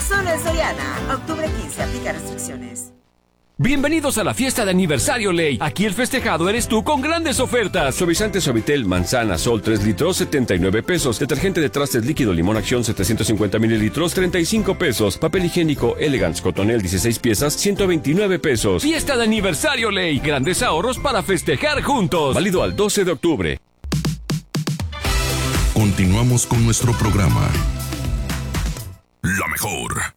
Solo en Soriana. Octubre 15. Aplica restricciones. Bienvenidos a la fiesta de aniversario Ley. Aquí el festejado eres tú con grandes ofertas. Suavizante Suavitel Manzana Sol 3 litros, 79 pesos. Detergente de trastes líquido Limón Acción 750 mililitros, 35 pesos. Papel higiénico Elegance Cotonel 16 piezas, 129 pesos. Fiesta de aniversario Ley. Grandes ahorros para festejar juntos. Válido al 12 de octubre. Continuamos con nuestro programa. La mejor.